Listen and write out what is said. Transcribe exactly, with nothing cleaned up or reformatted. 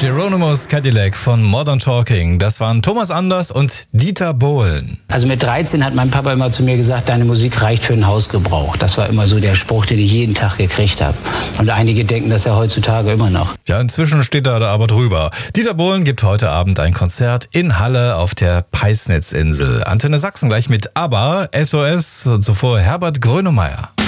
Geronimus Cadillac von Modern Talking. Das waren Thomas Anders und Dieter Bohlen. Also mit dreizehn hat mein Papa immer zu mir gesagt, deine Musik reicht für den Hausgebrauch. Das war immer so der Spruch, den ich jeden Tag gekriegt habe. Und einige denken das ja heutzutage immer noch. Ja, inzwischen steht er da aber drüber. Dieter Bohlen gibt heute Abend ein Konzert in Halle auf der Peisnitzinsel. Antenne Sachsen gleich mit ABBA, S O S und zuvor Herbert Grönemeyer.